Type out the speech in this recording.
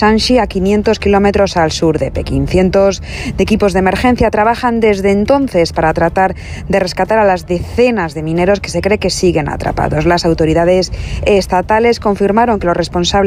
Shanxi, a 500 kilómetros al sur de Pekín. Cientos de equipos de emergencia trabajan desde entonces para tratar de rescatar a las decenas de mineros que se cree que siguen atrapados. Las autoridades estatales confirmaron que los responsables